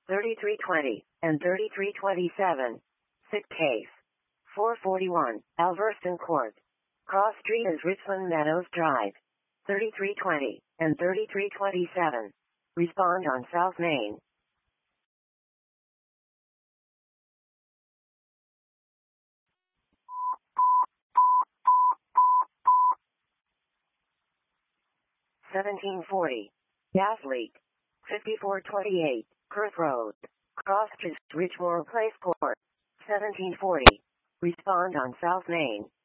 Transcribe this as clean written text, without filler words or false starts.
3320 and 3327. Sick case. 441, Alverston Court. Cross Street is Richland Meadows Drive. 3320 and 3327. Respond on South Main. (1740). Gas leak. 5428, Perth Road. Cross Street, Richmore Place Court. 1740. Respond on South Main.